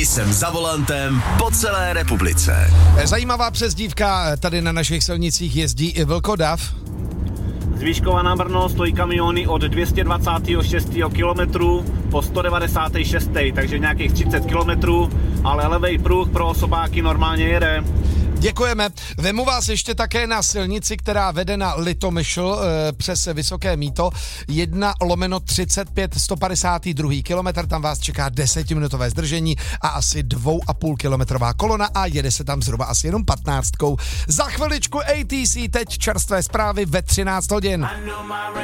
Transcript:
Jsem za volantem po celé republice. Zajímavá přezdívka, tady na našich silnicích jezdí i vlkodav. Z Výškova na Brno stojí kamiony od 226. kilometru po 196. takže nějakých 30 kilometrů, ale levej pruh pro osobáky normálně jede. Děkujeme. Vemu vás ještě také na silnici, která vede na Litomyšl přes Vysoké Mýto. 1/35 152. kilometr, tam vás čeká 10minutové zdržení a asi 2,5 kilometrová kolona a jede se tam zhruba asi jenom 15. Za chviličku ATC, teď čerstvé zprávy ve 13 hodin.